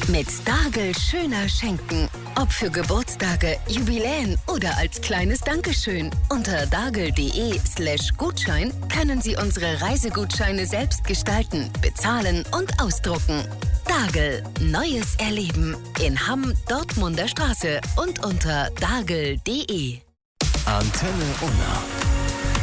Mit Dargel schöner schenken. Ob für Geburtstage, Jubiläen oder als kleines Dankeschön. Unter dargel.de/Gutschein können Sie unsere Reisegutscheine selbst gestalten, bezahlen und ausdrucken. Dargel. Neues Erleben. In Hamm, Dortmunder Straße und unter dargel.de. Antenne Unna.